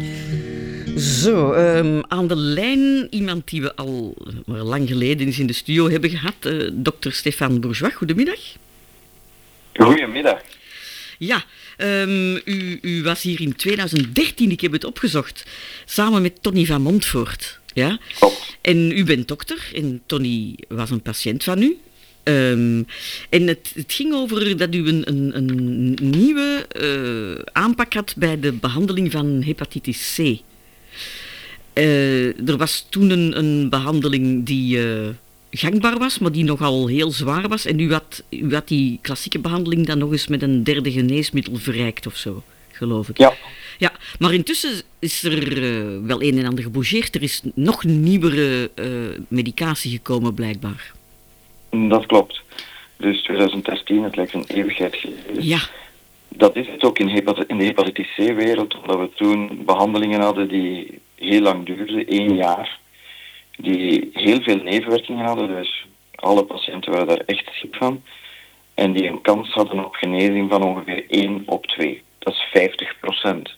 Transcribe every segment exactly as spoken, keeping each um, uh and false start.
Zo, um, aan de lijn iemand die we al maar lang geleden eens in de studio hebben gehad, uh, dokter Stefan Bourgeois. Goedemiddag. Goedemiddag. Ja, um, u, u was hier in twintig dertien, ik heb het opgezocht, samen met Tony van Montfort. Ja? Klopt. En u bent dokter en Tony was een patiënt van u. Um, en het, het ging over dat u een, een, een nieuwe uh, aanpak had bij de behandeling van hepatitis C. Uh, er was toen een, een behandeling die uh, gangbaar was, maar die nogal heel zwaar was. En u had, u had die klassieke behandeling dan nog eens met een derde geneesmiddel verrijkt of zo, geloof ik. Ja. Ja, maar intussen is er uh, wel een en ander gebougeerd. Er is nog nieuwere uh, medicatie gekomen, blijkbaar. Dat klopt. Dus twintig dertien, het lijkt een eeuwigheid geleden. Ja. Dat is het ook in, hepat- in de hepatitis C-wereld, omdat we toen behandelingen hadden die heel lang duurden, één jaar. Die heel veel nevenwerkingen hadden, dus alle patiënten waren daar echt ziek van. En die een kans hadden op genezing van ongeveer één op twee. Dat is vijftig procent.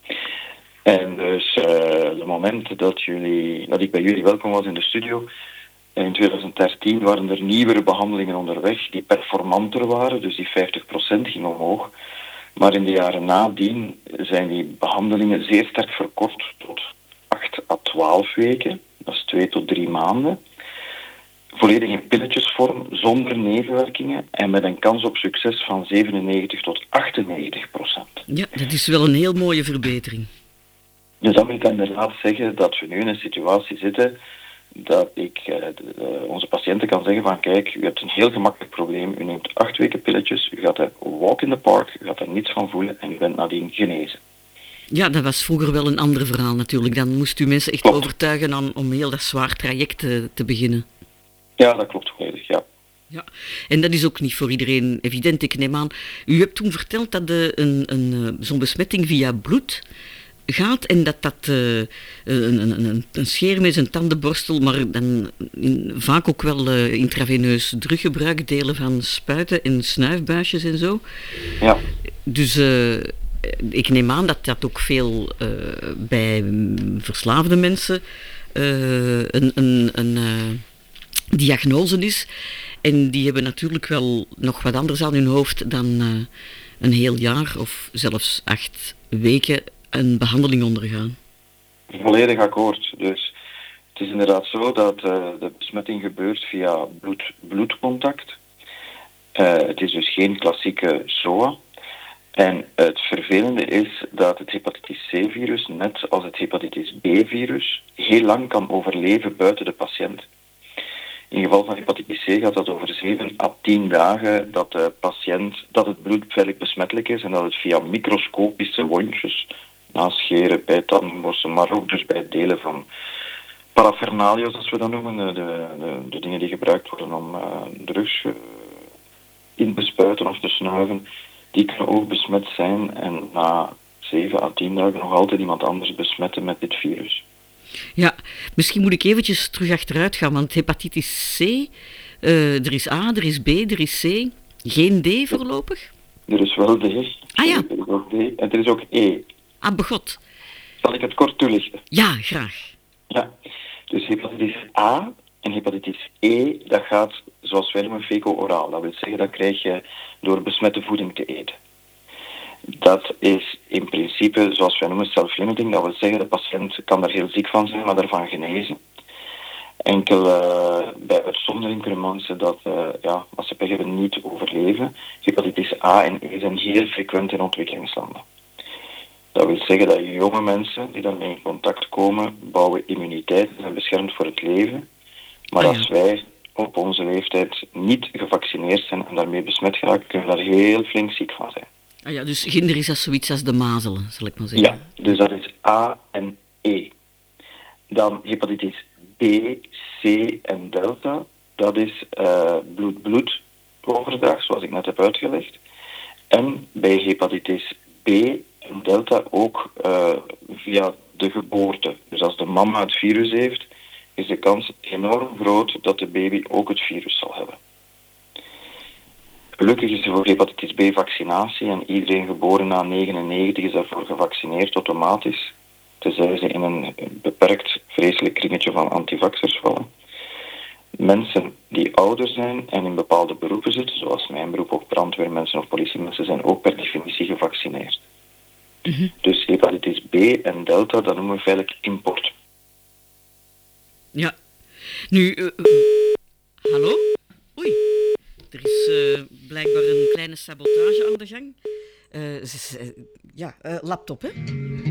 En dus uh, het moment dat, jullie, dat ik bij jullie welkom was in de studio, in twintig dertien waren er nieuwere behandelingen onderweg die performanter waren, dus die vijftig procent ging omhoog. Maar in de jaren nadien zijn die behandelingen zeer sterk verkort tot acht à twaalf weken. Dat is twee tot drie maanden. Volledig in pilletjesvorm, zonder nevenwerkingen en met een kans op succes van zevenennegentig tot achtennegentig procent. Ja, dat is wel een heel mooie verbetering. Dus dat wil ik inderdaad zeggen dat we nu in een situatie zitten dat ik uh, de, uh, onze patiënten kan zeggen van kijk, u hebt een heel gemakkelijk probleem, u neemt acht weken pilletjes, u gaat er walk in the park, u gaat er niets van voelen en u bent nadien genezen. Ja, dat was vroeger wel een ander verhaal natuurlijk. Dan moest u mensen echt klopt. overtuigen om, om heel dat zwaar traject te, te beginnen. Ja, dat klopt volledig, ja. Ja, en dat is ook niet voor iedereen evident. Ik neem aan, u hebt toen verteld dat de, een, een, zo'n besmetting via bloed gaat en dat dat uh, een, een, een, een scheermes, een tandenborstel, maar dan in, vaak ook wel uh, intraveneus druggebruik, delen van spuiten en snuifbuisjes en zo. Ja. Dus uh, ik neem aan dat dat ook veel uh, bij verslaafde mensen uh, een, een, een uh, diagnose is. En die hebben natuurlijk wel nog wat anders aan hun hoofd dan uh, een heel jaar of zelfs acht weken een behandeling ondergaan. Volledig akkoord. Dus het is inderdaad zo dat uh, de besmetting gebeurt via bloed-bloedcontact. Uh, het is dus geen klassieke S O A. En het vervelende is dat het hepatitis C-virus, net als het hepatitis B-virus, heel lang kan overleven buiten de patiënt. In geval van hepatitis C gaat dat over zeven à tien dagen dat de patiënt, dat het bloed veilig besmettelijk is en dat het via microscopische wondjes, na scheren, bij tandenborsten, maar ook dus bij het delen van paraphernalia, zoals we dat noemen, de, de, de dingen die gebruikt worden om uh, drugs uh, in te bespuiten of te snuiven, die kunnen ook besmet zijn en na zeven à tien dagen nog altijd iemand anders besmetten met dit virus. Ja, misschien moet ik eventjes terug achteruit gaan, want hepatitis C, uh, er is A, er is B, er is C, geen D voorlopig? Er is wel D, ah, ja. er is ook D en er is ook E. Ah, begot. Zal ik het kort toelichten? Ja, graag. Ja, dus hepatitis A en hepatitis E, dat gaat, zoals wij noemen, feco-oraal. Dat wil zeggen, dat krijg je door besmette voeding te eten. Dat is in principe, zoals wij noemen, self-limiting. Dat wil zeggen, de patiënt kan daar heel ziek van zijn, maar daarvan genezen. Enkel uh, bij uitzondering kunnen mensen dat, uh, ja, als ze pech hebben, niet overleven. Hepatitis A en E zijn heel frequent in ontwikkelingslanden. Dat wil zeggen dat jonge mensen die daarmee in contact komen, bouwen immuniteit en zijn beschermd voor het leven. Maar ah, ja. als wij op onze leeftijd niet gevaccineerd zijn en daarmee besmet geraken, kunnen we daar heel flink ziek van zijn. Ah ja, dus ginder is dat zoiets als de mazelen, zal ik maar zeggen. Ja, dus dat is A en E. Dan hepatitis B, C en delta. Dat is uh, bloed-bloed overdracht, zoals ik net heb uitgelegd. En bij hepatitis B en delta ook uh, via de geboorte. Dus als de mama het virus heeft, is de kans enorm groot dat de baby ook het virus zal hebben. Gelukkig is er voor hepatitis B vaccinatie en iedereen geboren na negenennegentig is daarvoor gevaccineerd automatisch. tenzij ze in een beperkt vreselijk kringetje van antivaxers vallen. Mensen die ouder zijn en in bepaalde beroepen zitten, zoals mijn beroep, ook brandweermensen of politiemensen, zijn ook per definitie gevaccineerd. Mhm. Dus hepatitis B en delta, dat noemen we feitelijk import. Ja. Nu, eh, eh, hallo? Oei, er is eh, blijkbaar een kleine sabotage aan de gang. Eh, ze- ze- ja, eh, laptop, hè?